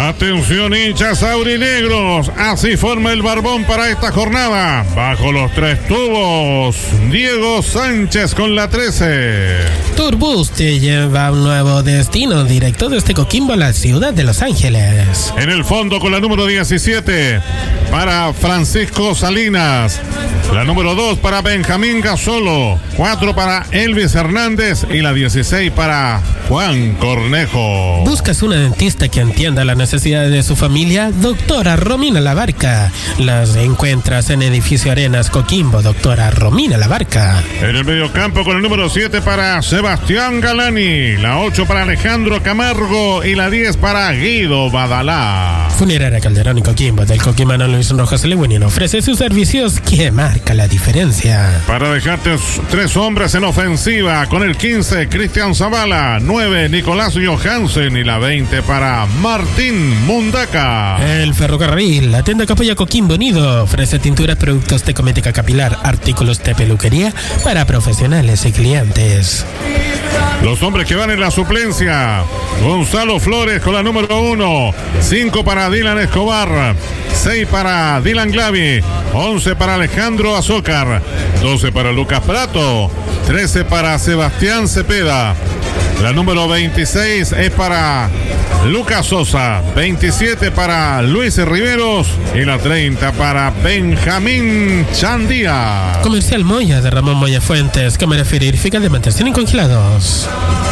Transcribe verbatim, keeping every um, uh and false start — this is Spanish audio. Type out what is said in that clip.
Atención, hinchas aurinegros, así forma el barbón para esta jornada. Bajo los tres tubos, Diego Sánchez con la trece. Turbus te lleva a un nuevo destino, directo desde Coquimbo a la ciudad de Los Ángeles. En el fondo con la número diecisiete para Francisco Salinas. La número dos para Benjamín Gasolo. cuatro para Elvis Hernández y la dieciséis para Juan Cornejo. ¿Buscas una dentista que entienda las necesidades de su familia? Doctora Romina Labarca. Las encuentras en Edificio Arenas, Coquimbo. Doctora Romina Labarca. En el mediocampo con el número siete para Sebastián Galani. La ocho para Alejandro Camargo y la diez para Guido Badalá. Funeraria Calderón y Coquimbo del coquimano Luis Rojas Leguinino ofrece sus servicios que marca la diferencia. Para dejarte tres hombres en ofensiva con el quince Cristian Zavala, nueve Nicolás Johansen y la veinte para Martín Mundaca. El Ferrocarril, la tienda que apoya Coquimbo Unido, ofrece tinturas, productos de cosmética capilar, artículos de peluquería para profesionales y clientes. Los hombres que van en la suplencia: Gonzalo Flores con la número uno, cinco para Dylan Escobar, seis para Dylan Glavi, once para Alejandro Azócar, doce para Lucas Prato, trece para Sebastián Cepeda. La número veintiséis es para Lucas Sosa, veintisiete para Luis Riveros y la treinta para Benjamín Chandía. Comercial Moya de Ramón Moya Fuentes, cámara frigorífica de mantención en congelados.